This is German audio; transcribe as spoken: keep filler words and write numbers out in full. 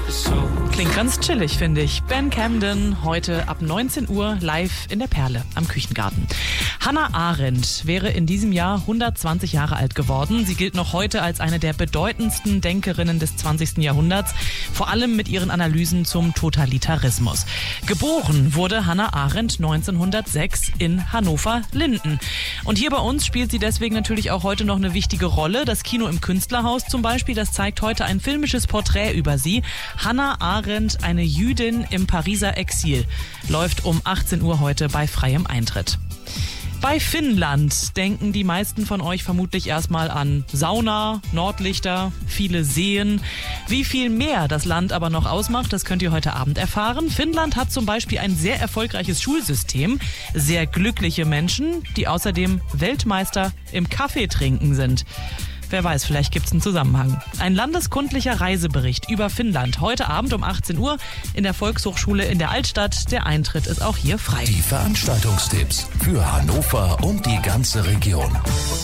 Klingt ganz chillig, finde ich. Ben Camden, heute ab neunzehn Uhr live in der Perle am Küchengarten. Hannah Arendt wäre in diesem Jahr hundertzwanzig Jahre alt geworden. Sie gilt noch heute als eine der bedeutendsten Denkerinnen des zwanzigsten Jahrhunderts, vor allem mit ihren Analysen zum Totalitarismus. Geboren wurde Hannah Arendt neunzehnhundertsechs in Hannover-Linden. Und hier bei uns spielt sie deswegen natürlich auch heute noch eine wichtige Rolle. Das Kino im Künstlerhaus zum Beispiel, das zeigt heute ein filmisches Porträt über sie. Hannah Arendt, eine Jüdin im Pariser Exil, läuft um achtzehn Uhr heute bei freiem Eintritt. Bei Finnland denken die meisten von euch vermutlich erstmal an Sauna, Nordlichter, viele Seen. Wie viel mehr das Land aber noch ausmacht, das könnt ihr heute Abend erfahren. Finnland hat zum Beispiel ein sehr erfolgreiches Schulsystem, sehr glückliche Menschen, die außerdem Weltmeister im Kaffeetrinken sind. Wer weiß, vielleicht gibt's einen Zusammenhang. Ein landeskundlicher Reisebericht über Finnland. Heute Abend um achtzehn Uhr in der Volkshochschule in der Altstadt. Der Eintritt ist auch hier frei. Die Veranstaltungstipps für Hannover und die ganze Region.